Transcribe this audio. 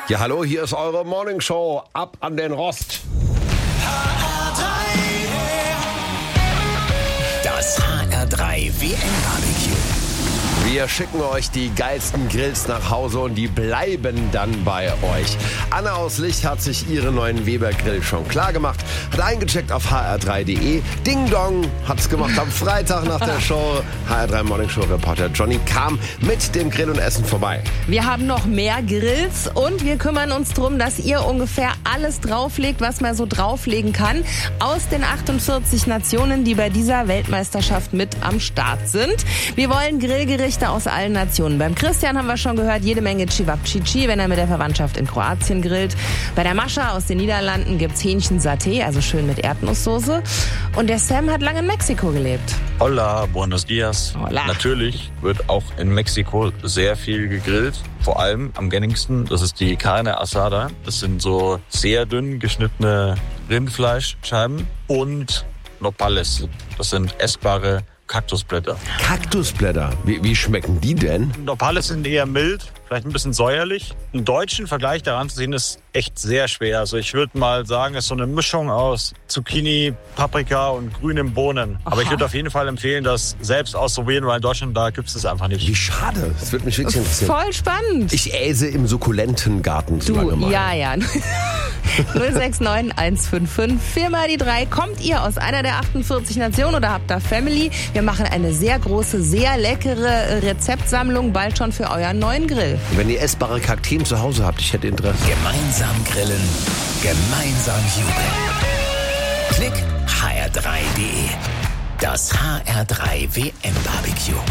Ja, hallo, hier ist eure Morning Show. Ab an den Rost. Das HR3 WM-Barbecue. Wir schicken euch die geilsten Grills nach Hause und die bleiben dann bei euch. Anna aus Licht hat sich ihren neuen Weber-Grill schon klar gemacht, hat eingecheckt auf hr3.de. Ding Dong hat's gemacht am Freitag nach der Show. HR3 Morning Show Reporter Johnny kam mit dem Grill und Essen vorbei. Wir haben noch mehr Grills und wir kümmern uns darum, dass ihr ungefähr alles drauflegt, was man so drauflegen kann, aus den 48 Nationen, die bei dieser Weltmeisterschaft mit am Start sind. Wir wollen Grillgerichte aus allen Nationen. Beim Christian haben wir schon gehört, jede Menge Cevapcici, wenn er mit der Verwandtschaft in Kroatien grillt. Bei der Mascha aus den Niederlanden gibt's Hähnchen-Saté, also schön mit Erdnusssoße. Und der Sam hat lange in Mexiko gelebt. Hola, buenos dias. Hola. Natürlich wird auch in Mexiko sehr viel gegrillt. Vor allem am gängigsten, das ist die Carne Asada. Das sind so sehr dünn geschnittene Rindfleischscheiben und Nopales. Das sind essbare Kaktusblätter. Kaktusblätter, wie schmecken die denn? Nopales sind eher mild, vielleicht ein bisschen säuerlich. Einen deutschen Vergleich daran zu sehen, ist echt sehr schwer. Also ich würde mal sagen, es ist so eine Mischung aus Zucchini, Paprika und grünen Bohnen. Aber ich würde auf jeden Fall empfehlen, das selbst auszuprobieren, weil in Deutschland, da gibt es das einfach nicht. Wie schade, das würde mich wirklich interessieren. Voll spannend. Ich äse im sukkulenten Garten so lange mal. Ja. 069 155 4 mal die 3. Kommt ihr aus einer der 48 Nationen oder habt da Family? Wir machen eine sehr große, sehr leckere Rezeptsammlung bald schon für euren neuen Grill. Wenn ihr essbare Kakteen zu Hause habt, ich hätte Interesse. Gemeinsam grillen, gemeinsam jubeln. Klick hr3.de. Das HR3 WM-Barbecue.